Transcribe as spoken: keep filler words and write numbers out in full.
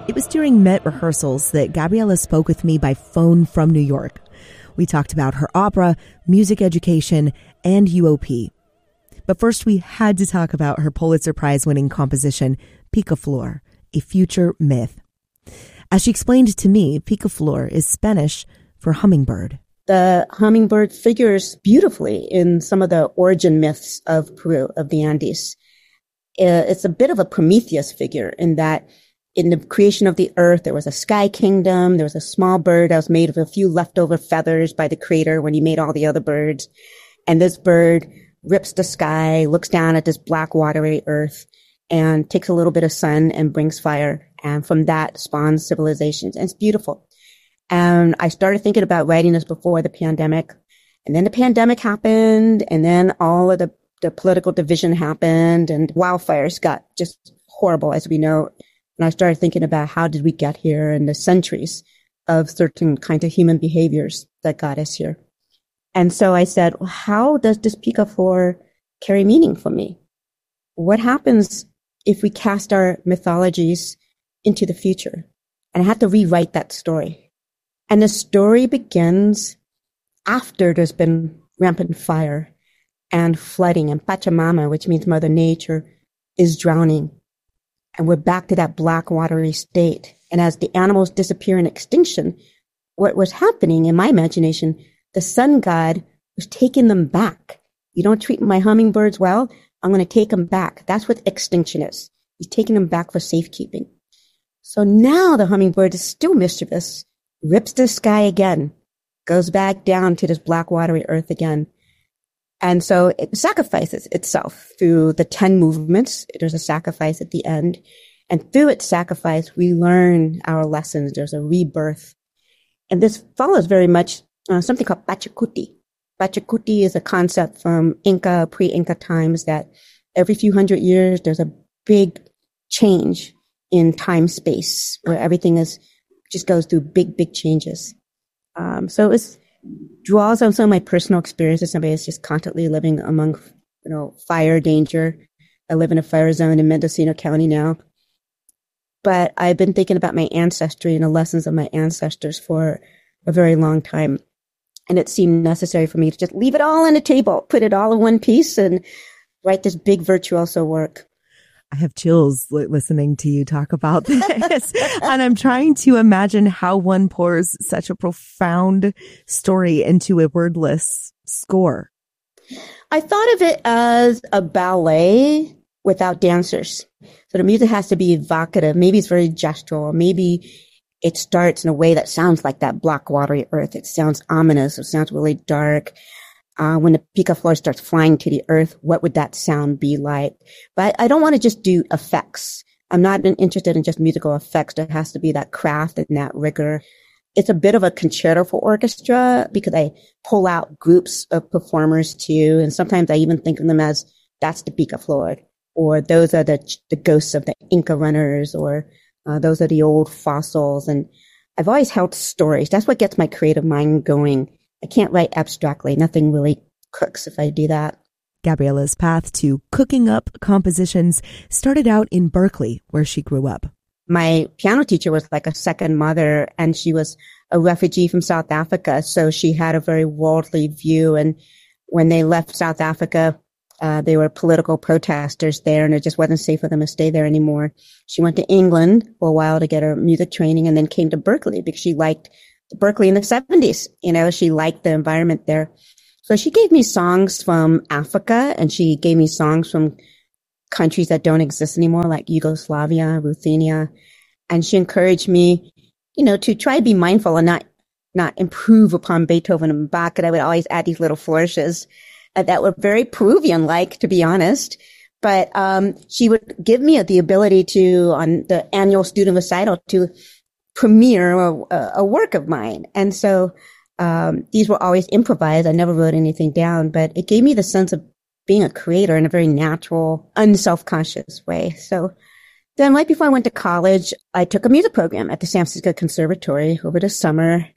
It was during Met rehearsals that Gabriela spoke with me by phone from New York. We talked about her opera, music education, and U O P. But first, we had to talk about her Pulitzer Prize-winning composition, Picaflor, a future myth. As she explained to me, Picaflor is Spanish for hummingbird. The hummingbird figures beautifully in some of the origin myths of Peru, of the Andes. It's a bit of a Prometheus figure in that in the creation of the earth, there was a sky kingdom. There was a small bird that was made of a few leftover feathers by the creator when he made all the other birds. And this bird rips the sky, looks down at this black watery earth, and takes a little bit of sun and brings fire. And from that spawns civilizations. And it's beautiful. And I started thinking about writing this before the pandemic. And then the pandemic happened. And then all of the, the political division happened. And wildfires got just horrible, as we know. And I started thinking about how did we get here and the centuries of certain kinds of human behaviors that got us here. And so I said, well, how does this Picaflor carry meaning for me? What happens if we cast our mythologies into the future? And I had to rewrite that story. And the story begins after there's been rampant fire and flooding, and Pachamama, which means Mother Nature, is drowning. And we're back to that black watery state. And as the animals disappear in extinction, what was happening in my imagination, the sun god was taking them back. You don't treat my hummingbirds well, I'm going to take them back. That's what extinction is. He's taking them back for safekeeping. So now the hummingbird is still mischievous, rips the sky again, goes back down to this black watery earth again. And so it sacrifices itself through the ten movements. There's a sacrifice at the end. And through its sacrifice, we learn our lessons. There's a rebirth. And this follows very much uh, something called Pachacuti. Pachacuti is a concept from Inca, pre-Inca times that every few hundred years, there's a big change in time space where everything is just goes through big, big changes. Um, so it's draws on some of my personal experiences. Somebody that's just constantly living among, you know, fire danger. I live in a fire zone in Mendocino County now. But I've been thinking about my ancestry and the lessons of my ancestors for a very long time. And it seemed necessary for me to just leave it all on the table, put it all in one piece and write this big virtuoso work. I have chills listening to you talk about this. And I'm trying to imagine how one pours such a profound story into a wordless score. I thought of it as a ballet without dancers. So the music has to be evocative. Maybe it's very gestural. Maybe it starts in a way that sounds like that black watery earth. It sounds ominous. It sounds really dark. Uh, when the Picaflor starts flying to the earth, what would that sound be like? But I don't want to just do effects. I'm not interested in just musical effects. There has to be that craft and that rigor. It's a bit of a concerto for orchestra because I pull out groups of performers too. And sometimes I even think of them as that's the Picaflor, or those are the, the ghosts of the Inca runners, or uh, those are the old fossils. And I've always held stories. That's what gets my creative mind going. I can't write abstractly. Nothing really cooks if I do that. Gabriela's path to cooking up compositions started out in Berkeley, where she grew up. My piano teacher was like a second mother, and she was a refugee from South Africa. So she had a very worldly view. And when they left South Africa, uh, they were political protesters there, and it just wasn't safe for them to stay there anymore. She went to England for a while to get her music training and then came to Berkeley because she liked Berkeley in the seventies. You know, she liked the environment there. So she gave me songs from Africa, and she gave me songs from countries that don't exist anymore, like Yugoslavia, Ruthenia. And she encouraged me, you know, to try to be mindful and not, not improve upon Beethoven and Bach. And I would always add these little flourishes uh, that were very Peruvian-like, to be honest. But, um, she would give me the ability to, on the annual student recital, to premiere a, a work of mine. And so, um, these were always improvised. I never wrote anything down, but it gave me the sense of being a creator in a very natural, unself-conscious way. So then right before I went to college, I took a music program at the San Francisco Conservatory over the summer.